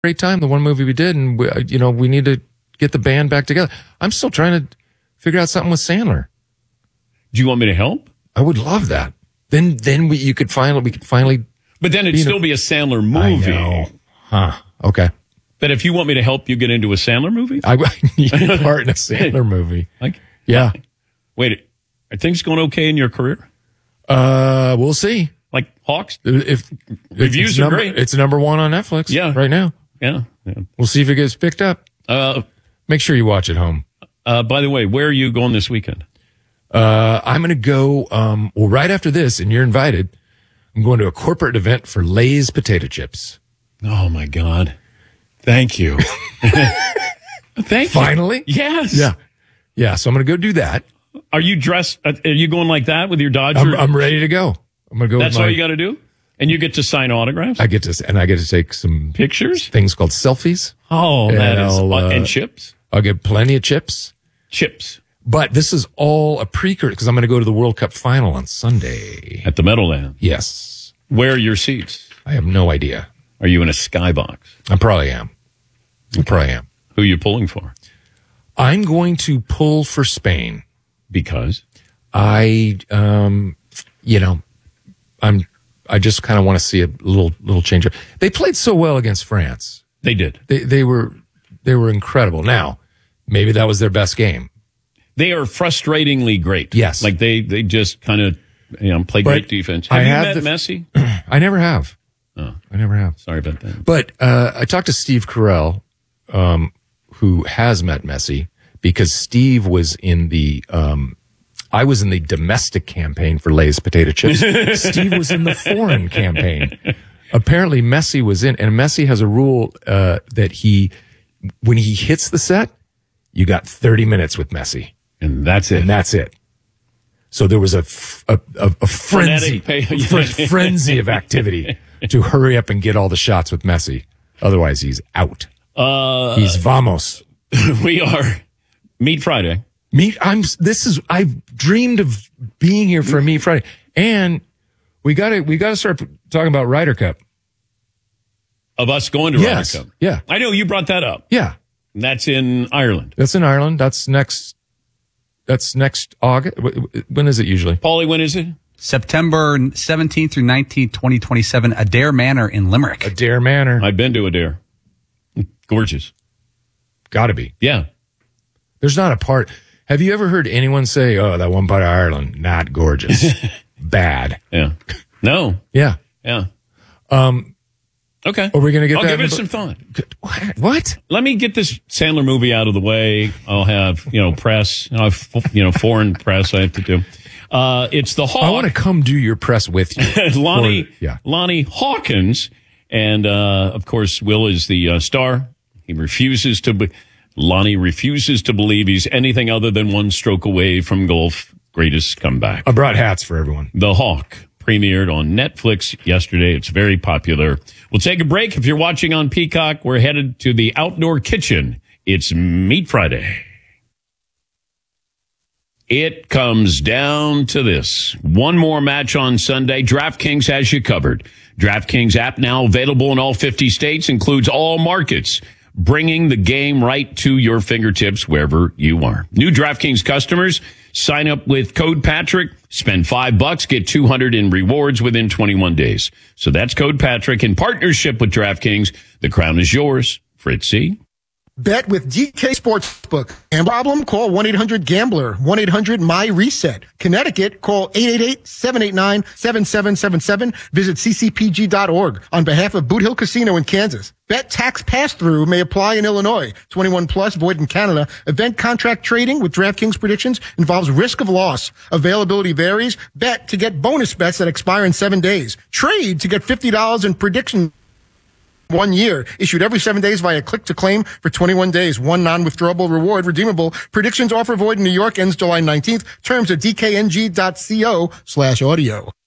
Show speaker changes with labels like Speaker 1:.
Speaker 1: great time, the one movie we did, and we need to get the band back together. I'm still trying to figure out something with Sandler.
Speaker 2: Do you want me to help?
Speaker 1: I would love that. Then we could finally.
Speaker 2: But then it'd still be a Sandler movie.
Speaker 1: I know. Huh. Okay.
Speaker 2: But if you want me to help you get into a Sandler movie?
Speaker 1: I need a part in a Sandler movie. Yeah.
Speaker 2: Wait, are things going okay in your career?
Speaker 1: We'll see.
Speaker 2: Like Hawks?
Speaker 1: If
Speaker 2: Reviews are great.
Speaker 1: It's number one on Netflix right now.
Speaker 2: Yeah.
Speaker 1: We'll see if it gets picked up. Make sure you watch at home.
Speaker 2: By the way, where are you going this weekend?
Speaker 1: I'm going to go, right after this, and you're invited, I'm going to a corporate event for Lay's potato chips.
Speaker 2: Oh, my God. Thank you. Thank you.
Speaker 1: Finally?
Speaker 2: Yes.
Speaker 1: Yeah. Yeah, so I'm going to go do that.
Speaker 2: Are you dressed? Are you going like that with your Dodger?
Speaker 1: I'm ready to go. I'm going to go.
Speaker 2: That's all you got to do? And you get to sign autographs?
Speaker 1: I get to take some
Speaker 2: pictures?
Speaker 1: Things called selfies.
Speaker 2: Oh, that is. And chips?
Speaker 1: I'll get plenty of chips.
Speaker 2: Chips.
Speaker 1: But this is all a precursor because I'm going to go to the World Cup final on Sunday.
Speaker 2: At the Meadowlands?
Speaker 1: Yes.
Speaker 2: Where are your seats?
Speaker 1: I have no idea.
Speaker 2: Are you in a skybox?
Speaker 1: I probably am. Who are you
Speaker 2: pulling for?
Speaker 1: I'm going to pull for Spain.
Speaker 2: Because?
Speaker 1: I just kind of want to see a little change up. They played so well against France.
Speaker 2: They did.
Speaker 1: They were incredible. Now, maybe that was their best game.
Speaker 2: They are frustratingly great.
Speaker 1: Yes.
Speaker 2: Like they just kind of play great defense. Have you met Messi?
Speaker 1: I never have.
Speaker 2: Oh.
Speaker 1: I never have.
Speaker 2: Sorry about that.
Speaker 1: But I talked to Steve Carell, who has met Messi, because Steve was in the I was in the domestic campaign for Lay's potato chips. Steve was in the foreign campaign. Apparently Messi was in, and Messi has a rule that when he hits the set, you got 30 minutes with Messi.
Speaker 2: And that's it. So there was a frenzy of activity to hurry up and get all the shots with Messi. Otherwise, he's out. He's vamos. We are Meat Friday.
Speaker 1: I've dreamed of being here for a Meat Friday, and we got to start talking about Ryder Cup.
Speaker 2: Of us going to Ryder Cup.
Speaker 1: Yeah.
Speaker 2: I know you brought that up.
Speaker 1: Yeah.
Speaker 2: That's in Ireland.
Speaker 1: That's next August. When is it usually?
Speaker 2: Paulie, when is it?
Speaker 3: September 17th through 19th, 2027, Adair Manor in Limerick.
Speaker 1: Adair Manor.
Speaker 2: I've been to Adair. Gorgeous.
Speaker 1: Gotta be.
Speaker 2: Yeah.
Speaker 1: There's not a part. Have you ever heard anyone say, oh, that one part of Ireland, not gorgeous. Bad.
Speaker 2: Yeah. No.
Speaker 1: Yeah.
Speaker 2: Yeah. Okay.
Speaker 1: Are we going to get
Speaker 2: I'll
Speaker 1: that?
Speaker 2: give it some thought.
Speaker 1: What?
Speaker 2: Let me get this Sandler movie out of the way. I'll have, press. I'll have, foreign press I have to do. It's the Hawk.
Speaker 1: I want to come do your press with you.
Speaker 2: Lonnie Hawkins. And, of course, Will is the star. Lonnie refuses to believe he's anything other than one stroke away from golf's greatest comeback.
Speaker 1: I brought hats for everyone.
Speaker 2: The Hawk premiered on Netflix yesterday. It's very popular. We'll take a break. If you're watching on Peacock, we're headed to the outdoor kitchen. It's Meat Friday. It comes down to this. One more match on Sunday. DraftKings has you covered. DraftKings app now available in all 50 states, includes all markets, bringing the game right to your fingertips wherever you are. New DraftKings customers, sign up with code Patrick, spend $5, get $200 in rewards within 21 days. So that's code Patrick in partnership with DraftKings. The crown is yours. Fritzy.
Speaker 4: Bet with DK Sportsbook. And problem? Call 1-800-GAMBLER. 1-800-MY-RESET. Connecticut, call 888-789-7777. Visit ccpg.org on behalf of Boot Hill Casino in Kansas. Bet tax pass-through may apply in Illinois. 21 plus, void in Canada. Event contract trading with DraftKings predictions involves risk of loss. Availability varies. Bet to get bonus bets that expire in 7 days. Trade to get $50 in prediction 1 year. Issued every 7 days via click to claim for 21 days. One non-withdrawable reward redeemable. Predictions offer void in New York ends July 19th. Terms at dkng.co/audio.